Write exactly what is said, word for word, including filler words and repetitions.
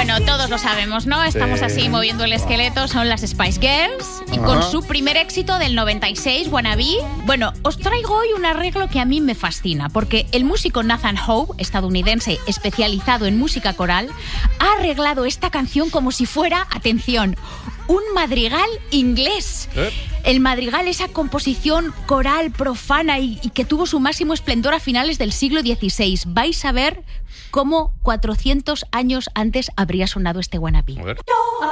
Bueno, todos lo sabemos, ¿no? Estamos Sí. así moviendo el esqueleto, son las Spice Girls. Y Ajá. con su primer éxito del noventa y seis, Wannabe, bueno, os traigo hoy un arreglo que a mí me fascina, porque el músico Nathan Howe, estadounidense especializado en música coral, ha arreglado esta canción como si fuera, atención, un madrigal inglés. ¿Eh? El madrigal, esa composición coral profana y, y que tuvo su máximo esplendor a finales del siglo dieciséis. Vais a ver cómo cuatrocientos años antes habría sonado este Wannabe. A ver.